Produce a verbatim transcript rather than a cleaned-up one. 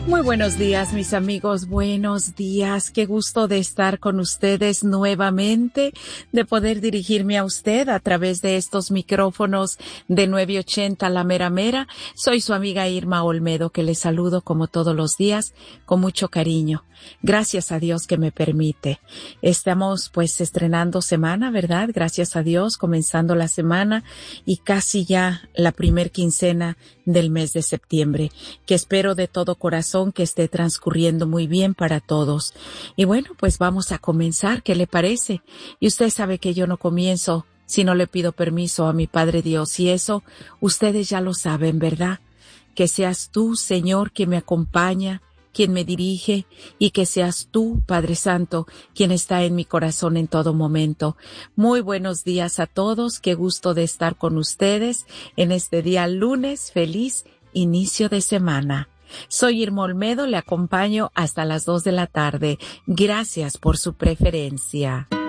Muy buenos días, mis amigos, buenos días. Qué gusto de estar con ustedes nuevamente, de poder dirigirme a usted a través de estos micrófonos de nueve ochenta La Mera Mera. Soy su amiga Irma Olmedo, que les saludo como todos los días, con mucho cariño. Gracias a Dios que me permite. Estamos pues estrenando semana, ¿verdad? Gracias a Dios, comenzando la semana y casi ya la primer quincena del mes de septiembre, que espero de todo corazón que esté transcurriendo muy bien para todos. Y bueno, pues vamos a comenzar, ¿qué le parece? Y usted sabe que yo no comienzo si no le pido permiso a mi Padre Dios, y eso ustedes ya lo saben, ¿verdad? Que seas tú, Señor, que me acompaña, quien me dirige, y que seas tú, Padre Santo, quien está en mi corazón en todo momento. Muy buenos días a todos, qué gusto de estar con ustedes en este día lunes, feliz inicio de semana. Soy Irma Olmedo, le acompaño hasta las dos de la tarde. Gracias por su preferencia.